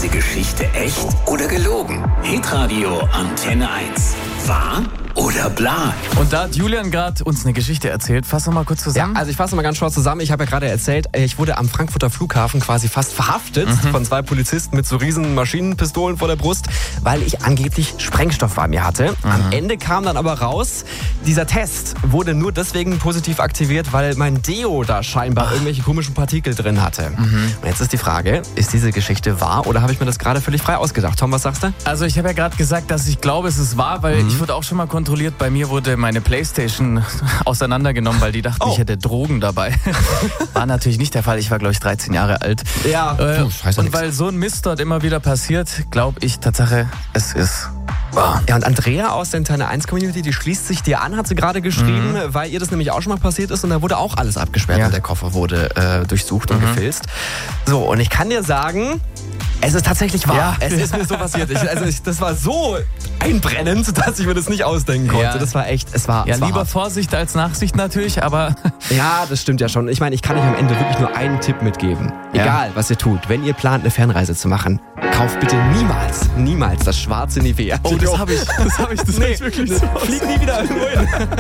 diese Geschichte echt oder gelogen? Hitradio Antenne 1. Wahr oder bla? Und da hat Julian gerade uns eine Geschichte erzählt. Fass doch mal kurz zusammen. Ja, also ich fasse mal ganz short zusammen. Ich habe ja gerade erzählt, ich wurde am Frankfurter Flughafen quasi fast verhaftet von 2 Polizisten mit so riesen Maschinenpistolen vor der Brust, weil ich angeblich Sprengstoff bei mir hatte. Am Ende kam dann aber raus, dieser Test wurde nur deswegen positiv aktiviert, weil mein Deo da scheinbar irgendwelche komischen Partikel drin hatte. Und jetzt ist die Frage, ist diese Geschichte wahr oder habe ich mir das gerade völlig frei ausgedacht? Tom, was sagst du? Also ich habe ja gerade gesagt, dass ich glaube, es ist wahr, weil ich wurde auch schon mal kontrolliert. Bei mir wurde meine Playstation auseinandergenommen, weil die dachten, ich hätte Drogen dabei. War natürlich nicht der Fall. Ich war, glaube ich, 13 Jahre alt. Ja, und weil so ein Mist dort immer wieder passiert, glaube ich Tatsache, es ist wahr. Ja, und Andrea aus der Antenne 1 Community, die schließt sich dir an, hat sie gerade geschrieben, weil ihr das nämlich auch schon mal passiert ist und da wurde auch alles abgesperrt Ja. und der Koffer wurde durchsucht und gefilzt. So, und ich kann dir sagen, es ist tatsächlich wahr. Ja. Es ist mir so passiert. Das war so einbrennend, dass ich mir das nicht ausdenken konnte. Ja. Das war echt, es war Lieber hart. Vorsicht als Nachsicht natürlich, aber Ja, das stimmt ja schon. Ich meine, ich kann euch am Ende wirklich nur einen Tipp mitgeben. Ja. Egal, was ihr tut, wenn ihr plant, eine Fernreise zu machen, kauft bitte niemals das schwarze Nivea. das habe ich Nee, wirklich so. flieg nie wieder irgendwo hin.